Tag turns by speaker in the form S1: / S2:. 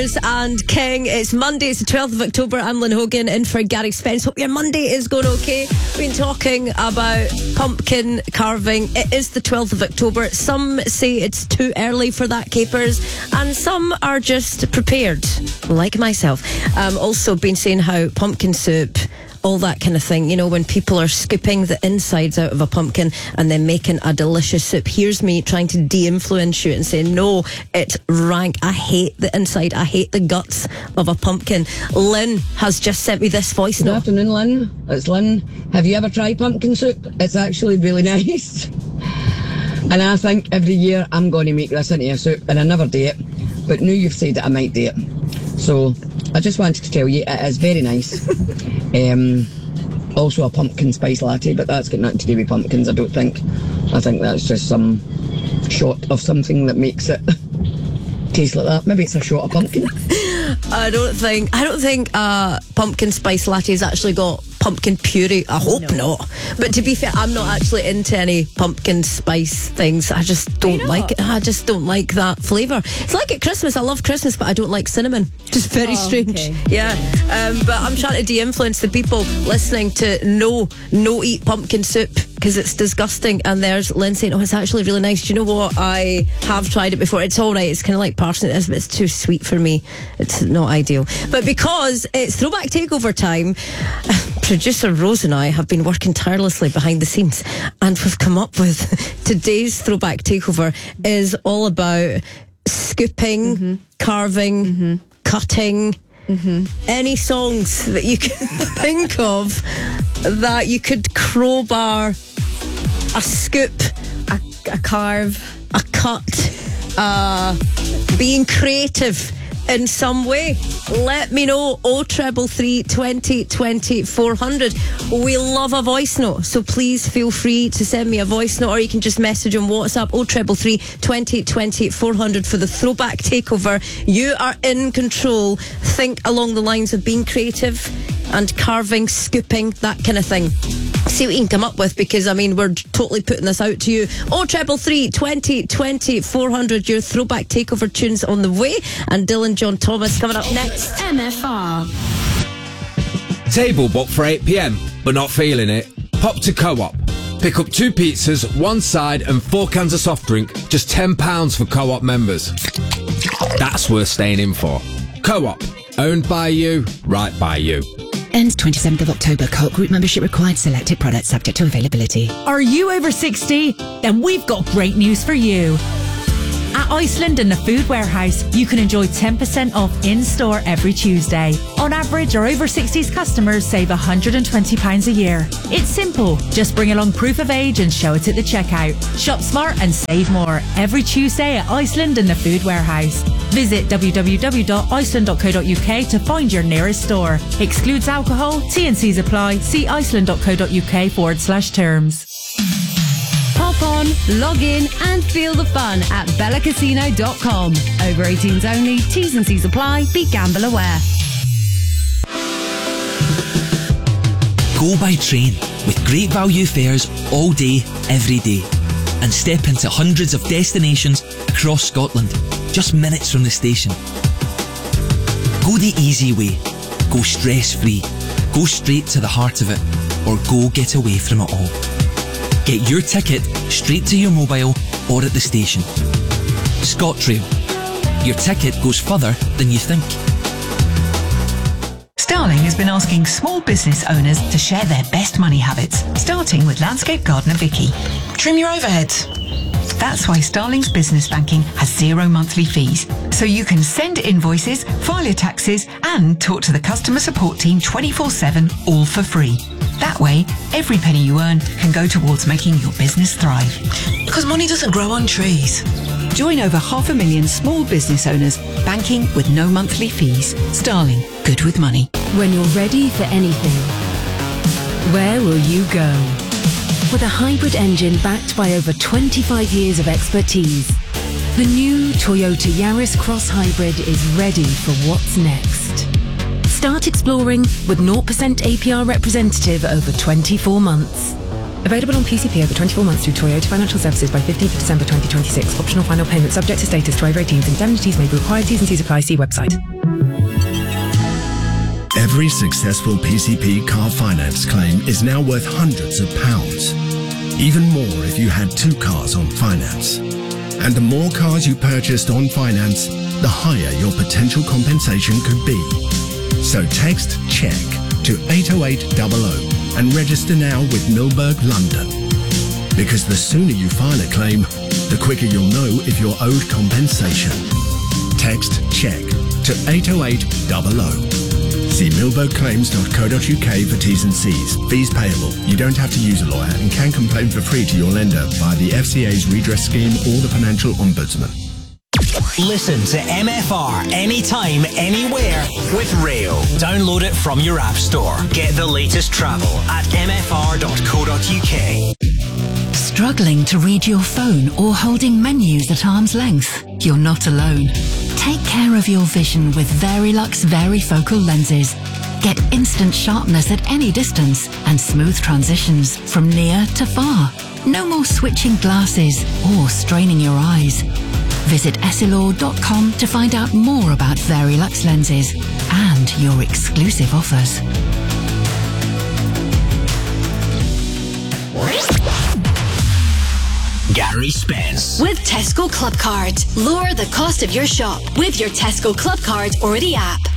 S1: Flowers and King. It's Monday, it's the 12th of October. I'm Lynn Hogan in for Gary Spence. Hope your Monday is going okay. We've been talking about pumpkin carving. It is the 12th of October. Some say it's too early for that, capers, and some are just prepared, like myself. Also been saying how pumpkin soup, all that kind of thing, you know, when people are scooping the insides out of a pumpkin and then making a delicious soup. Here's me trying to de-influence you and say, no, it's rank. I hate the inside. I hate the guts of a pumpkin. Lynn has just sent me this voice note.
S2: Good afternoon, Lynn. It's Lynn. Have you ever tried pumpkin soup? It's actually really nice. And I think every year I'm going to make this into a soup, and I never do it. But now you've said that I might do it. So I just wanted to tell you it is very nice. Also a pumpkin spice latte, but that's got nothing to do with pumpkins, I don't think. I think that's just some shot of something that makes it taste like that. Maybe it's a shot of pumpkin.
S1: I don't think pumpkin spice latte's actually got pumpkin puree. I hope not. But to be fair, I'm not actually into any pumpkin spice things. I just don't like it. I just don't like that flavour. It's like at Christmas. I love Christmas, but I don't like cinnamon. Just very strange. Okay. Yeah. But I'm trying to de-influence the people listening to no eat pumpkin soup because it's disgusting. And there's Lynn saying, oh, it's actually really nice. Do you know what? I have tried it before. It's all right. It's kind of like parsnip, but it's too sweet for me. It's not ideal. But because it's Throwback Takeover time, producer Rose and I have been working tirelessly behind the scenes, and we've come up with today's Throwback Takeover is all about scooping, carving, cutting, any songs that you can think of that you could crowbar, a scoop, a carve, a cut, being creative in some way. Let me know. 0333 20 20 400. We love a voice note, so please feel free to send me a voice note, or you can just message on WhatsApp 0333 20 20 400 for the Throwback Takeover. You are in control. Think along the lines of being creative and carving, scooping, that kind of thing. See what you can come up with, because I mean, we're totally putting this out to you. 0333 20 20 400. Your Throwback Takeover tunes on the way, and Dylan John Thomas coming up next.
S3: MFR.
S4: Table booked for 8 p.m, but not feeling it? Pop to Co-op. Pick up 2 pizzas, 1 side and 4 cans of soft drink. Just £10 for Co-op members. That's worth staying in for. Co-op. Owned by you, right by you.
S5: Ends 27th of October. Co-op group membership required. Selected products subject to availability.
S6: Are you over 60? Then we've got great news for you. At Iceland and the Food Warehouse, you can enjoy 10% off in-store every Tuesday. On average, our over 60s customers save £120 a year. It's simple. Just bring along proof of age and show it at the checkout. Shop smart and save more every Tuesday at Iceland and the Food Warehouse. Visit www.iceland.co.uk to find your nearest store. Excludes alcohol. T&Cs apply. See iceland.co.uk/terms.
S3: Hop on, log in and feel the fun at bellacasino.com. Over 18s only, T's and C's apply, be gamble aware.
S7: Go by train with great value fares all day, every day. And step into hundreds of destinations across Scotland, just minutes from the station. Go the easy way. Go stress-free. Go straight to the heart of it. Or go get away from it all. Get your ticket straight to your mobile or at the station. ScotRail. Your ticket goes further than you think.
S8: Starling has been asking small business owners to share their best money habits, starting with landscape gardener Vicky.
S9: Trim your overheads.
S8: That's why Starling's business banking has 0 monthly fees. So you can send invoices, file your taxes, and talk to the customer support team 24/7, all for free. That way, every penny you earn can go towards making your business thrive.
S9: Because money doesn't grow on trees.
S8: Join over 500,000 small business owners, banking with no monthly fees. Starling, good with money.
S3: When you're ready for anything, where will you go? With a hybrid engine backed by over 25 years of expertise, the new Toyota Yaris Cross Hybrid is ready for what's next. Start exploring with 0% APR representative over 24 months.
S5: Available on PCP over 24 months through Toyota Financial Services by 15th of December 2026. Optional final payment subject to status to over 18s. Indemnities may be required. T's and C's apply. See website.
S10: Every successful PCP car finance claim is now worth hundreds of pounds. Even more if you had 2 cars on finance. And the more cars you purchased on finance, the higher your potential compensation could be. So text CHECK to 80800 and register now with Milberg London. Because the sooner you file a claim, the quicker you'll know if you're owed compensation. Text CHECK to 80800. See milbergclaims.co.uk for T's and C's. Fees payable. You don't have to use a lawyer and can complain for free to your lender via the FCA's redress scheme or the Financial Ombudsman.
S11: Listen to MFR anytime, anywhere with Rail. Download it from your app store. Get the latest travel at mfr.co.uk.
S8: Struggling to read your phone or holding menus at arm's length? You're not alone. Take care of your vision with Verilux Varifocal lenses. Get instant sharpness at any distance and smooth transitions from near to far. No more switching glasses or straining your eyes. Visit essilor.com to find out more about Verilux lenses and your exclusive offers.
S11: Gary Spence.
S12: With Tesco Club Card. Lower the cost of your shop with your Tesco Club Card or the app.